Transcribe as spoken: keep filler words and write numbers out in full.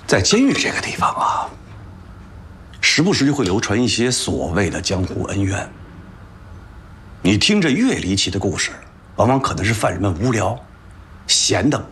在监狱这个地方啊，时不时就会流传一些所谓的江湖恩怨。你听着越离奇的故事，往往可能是犯人们无聊、闲的